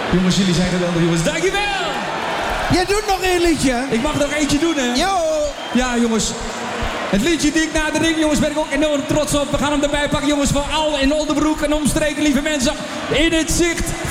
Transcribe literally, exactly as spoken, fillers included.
Jongens, jullie zijn geweldig, jongens. Dankjewel! Jij doet nog één liedje. Ik mag nog eentje doen, hè? Jo. Ja, jongens. Het liedje die ik na de ring, jongens, ben ik ook enorm trots op. We gaan hem erbij pakken, jongens, voor Al in Oldenbroek en omstreken, lieve mensen. In het zicht